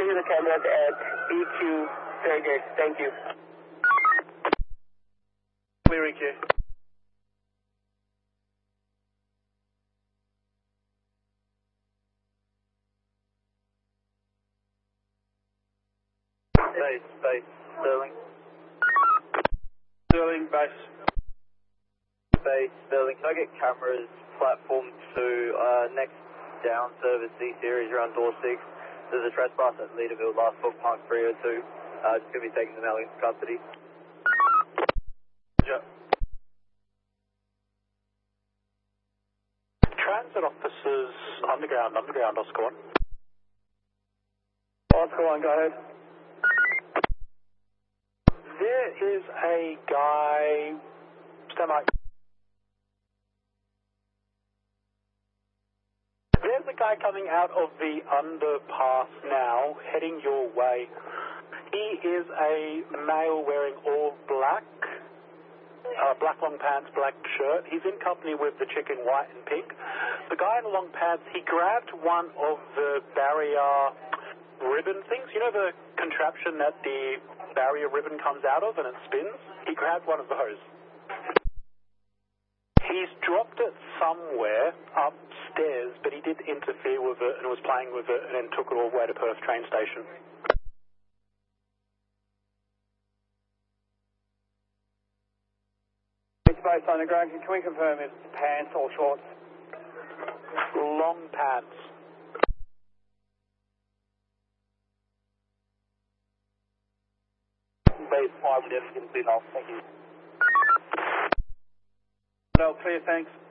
clear the cameras at EQ Fairgate. Thank you. Clear EQ. Base, Sterling. Sterling, base. Base, Sterling. Can I get cameras, platform 2, next down service C-Series around door 6. There's a trespass at Leaderville, last book, Park 302. Just going to be taking them out into custody. Yeah. Transit officers, underground, Oscar 1. Oscar 1, go ahead. There is a guy, stand by. There's a guy coming out of the underpass now, heading your way. He is a male wearing all black, black long pants, black shirt. He's in company with the chick in white and pink. The guy in the long pants, he grabbed one of the barrier ribbon things. You know the contraption that the barrier ribbon comes out of and it spins? He grabbed one of those. He's dropped it somewhere upstairs, but he did interfere with it and was playing with it and then took it all the way to Perth train station. Base underground, can we confirm it's pants or shorts? Long pants. Base 5 with everything cleared off. Thank you. No, clear, thanks.